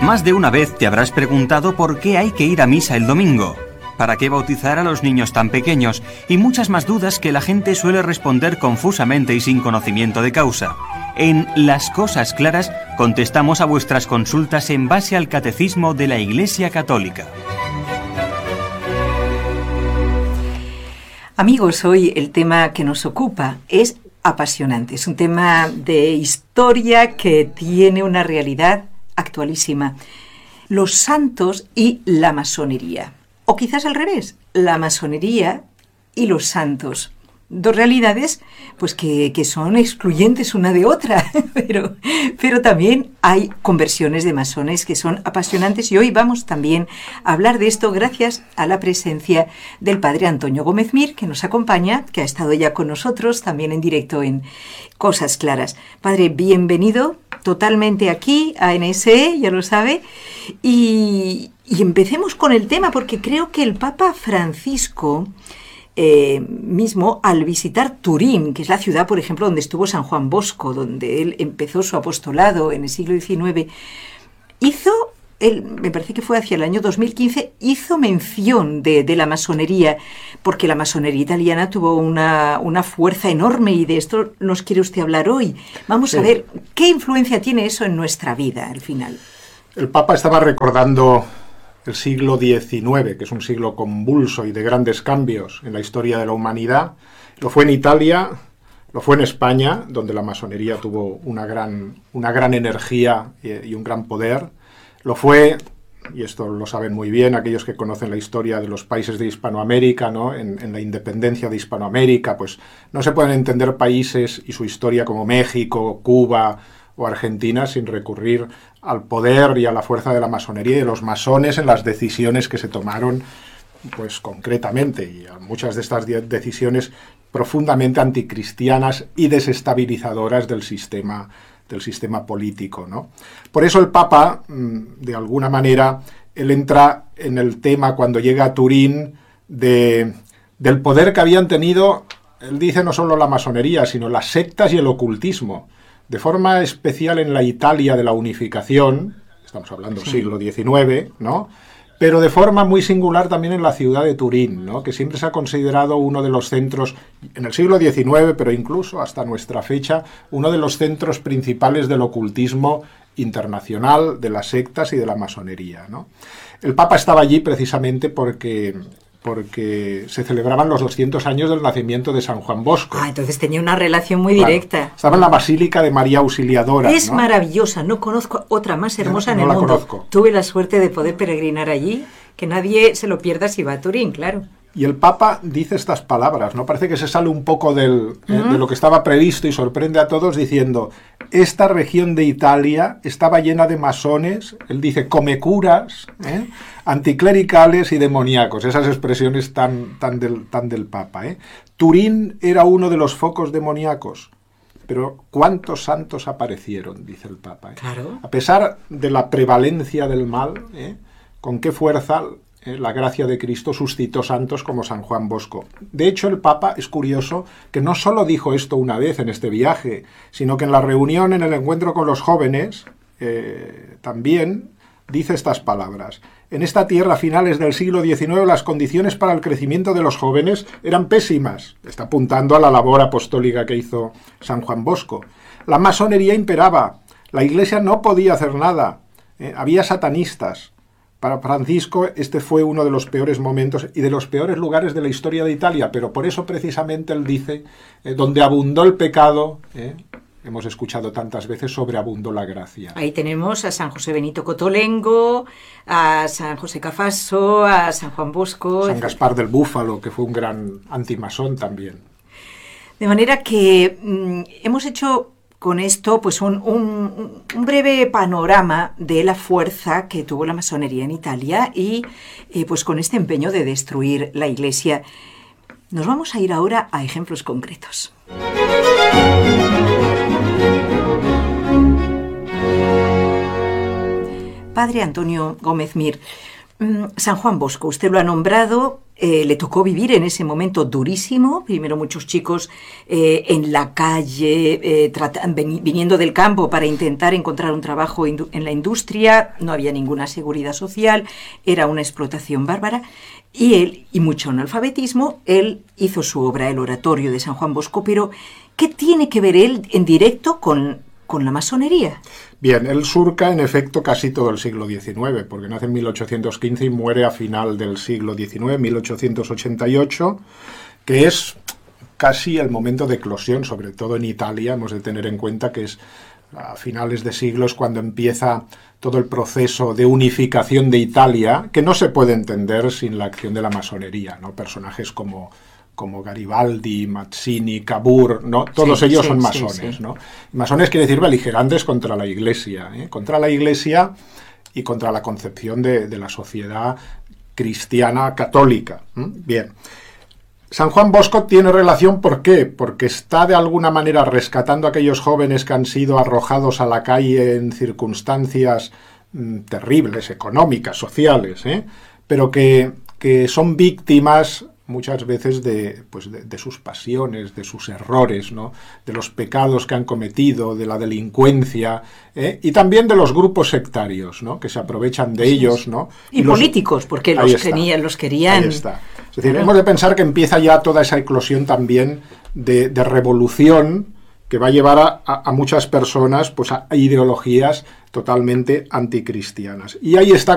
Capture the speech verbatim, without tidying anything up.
Más de una vez te habrás preguntado por qué hay que ir a misa el domingo, para qué bautizar a los niños tan pequeños y muchas más dudas que la gente suele responder confusamente y sin conocimiento de causa. En Las Cosas Claras contestamos a vuestras consultas en base al Catecismo de la Iglesia Católica. Amigos, hoy el tema que nos ocupa es apasionante. Es un tema de historia que tiene una realidad actualísima. Los santos y la masonería. O quizás al revés, la masonería y los santos. Dos realidades pues que, que son excluyentes una de otra, pero, pero también hay conversiones de masones que son apasionantes y hoy vamos también a hablar de esto gracias a la presencia del padre Antonio Gómez Mir, que nos acompaña, que ha estado ya con nosotros también en directo en Cosas Claras. Padre, bienvenido totalmente aquí a N S E, ya lo sabe, y, y empecemos con el tema porque creo que el Papa Francisco Eh, mismo al visitar Turín, que es la ciudad, por ejemplo, donde estuvo San Juan Bosco, donde él empezó su apostolado en el siglo diecinueve, hizo, él, me parece que fue hacia el año dos mil quince, hizo mención de, de la masonería, porque la masonería italiana tuvo una, una fuerza enorme y de esto nos quiere usted hablar hoy. Vamos sí. a ver, ¿qué influencia tiene eso en nuestra vida al final? El Papa estaba recordando el siglo diecinueve, que es un siglo convulso y de grandes cambios en la historia de la humanidad. Lo fue en Italia, lo fue en España, donde la masonería tuvo una gran, una gran energía y, y un gran poder. Lo fue, y esto lo saben muy bien aquellos que conocen la historia de los países de Hispanoamérica, ¿no? En, en la independencia de Hispanoamérica, pues no se pueden entender países y su historia como México, Cuba o Argentina sin recurrir al poder y a la fuerza de la masonería y de los masones en las decisiones que se tomaron, pues concretamente, y a muchas de estas de- decisiones profundamente anticristianas y desestabilizadoras del sistema, del sistema político, ¿no? Por eso el Papa, de alguna manera, él entra en el tema cuando llega a Turín de, del poder que habían tenido, él dice no solo la masonería, sino las sectas y el ocultismo. De forma especial en la Italia de la unificación, estamos hablando del siglo diecinueve, ¿no? Pero de forma muy singular también en la ciudad de Turín, ¿no? Que siempre se ha considerado uno de los centros, en el siglo diecinueve, pero incluso hasta nuestra fecha, uno de los centros principales del ocultismo internacional, de las sectas y de la masonería, ¿no? El Papa estaba allí precisamente porque... porque se celebraban los doscientos años del nacimiento de San Juan Bosco. Ah, entonces tenía una relación muy claro, directa. Estaba en la Basílica de María Auxiliadora. Es ¿no? maravillosa, no conozco otra más hermosa no, en no el la mundo. Conozco. Tuve la suerte de poder peregrinar allí, que nadie se lo pierda si va a Turín, claro. Y el Papa dice estas palabras, ¿no? Parece que se sale un poco del, uh-huh. eh, de lo que estaba previsto y sorprende a todos diciendo, esta región de Italia estaba llena de masones, él dice comecuras, ¿eh? anticlericales y demoníacos, esas expresiones tan, tan, del, tan del Papa, ¿eh? Turín era uno de los focos demoníacos, pero ¿cuántos santos aparecieron? Dice el Papa. ¿eh? Claro. A pesar de la prevalencia del mal, ¿eh? ¿con qué fuerza Eh, la gracia de Cristo suscitó santos como San Juan Bosco? De hecho, el Papa es curioso que no solo dijo esto una vez en este viaje, sino que en la reunión, en el encuentro con los jóvenes, eh, también dice estas palabras. En esta tierra, a finales del siglo diecinueve, las condiciones para el crecimiento de los jóvenes eran pésimas. Está apuntando a la labor apostólica que hizo San Juan Bosco. La masonería imperaba. La Iglesia no podía hacer nada. Eh, había satanistas. Para Francisco este fue uno de los peores momentos y de los peores lugares de la historia de Italia, pero por eso precisamente él dice, eh, donde abundó el pecado, eh, hemos escuchado tantas veces, sobreabundó la gracia. Ahí tenemos a San José Benito Cotolengo, a San José Cafaso, a San Juan Bosco... San Gaspar del Búfalo, que fue un gran antimasón también. De manera que mmm, hemos hecho... con esto, pues un, un, un breve panorama de la fuerza que tuvo la masonería en Italia y eh, pues con este empeño de destruir la Iglesia. Nos vamos a ir ahora a ejemplos concretos. Padre Antonio Gómez Mir, San Juan Bosco, usted lo ha nombrado, Eh, le tocó vivir en ese momento durísimo, primero muchos chicos eh, en la calle, eh, tratan, ven, viniendo del campo para intentar encontrar un trabajo en la industria, no había ninguna seguridad social, era una explotación bárbara, y él, y mucho analfabetismo, él hizo su obra, el Oratorio de San Juan Bosco, pero ¿qué tiene que ver él en directo con, con la masonería? Bien, él surca en efecto casi todo el siglo diecinueve, porque nace en mil ochocientos quince y muere a final del siglo diecinueve, mil ochocientos ochenta y ocho, que es casi el momento de eclosión, sobre todo en Italia. Hemos de tener en cuenta que es a finales de siglos cuando empieza todo el proceso de unificación de Italia, que no se puede entender sin la acción de la masonería, ¿no? Personajes como... como Garibaldi, Mazzini, Cavour, ¿no? Todos sí, ellos sí, son masones, sí, sí. ¿no? Masones quiere decir beligerantes contra la Iglesia, ¿eh? Contra la Iglesia y contra la concepción de, de la sociedad cristiana católica. ¿eh? Bien. San Juan Bosco tiene relación, ¿por qué? Porque está de alguna manera rescatando a aquellos jóvenes que han sido arrojados a la calle en circunstancias mmm, terribles, económicas, sociales, ¿eh? pero que, que son víctimas muchas veces de, pues de, de sus pasiones, de sus errores, ¿no? De los pecados que han cometido, de la delincuencia, ¿eh? y también de los grupos sectarios, ¿no? Que se aprovechan de sí, ellos, ¿no? Y, y los, políticos, porque los, querían, los querían... Ahí está. Es decir, claro. hemos de pensar que empieza ya toda esa eclosión también de, de revolución que va a llevar a, a, a muchas personas pues, a ideologías totalmente anticristianas. Y ahí está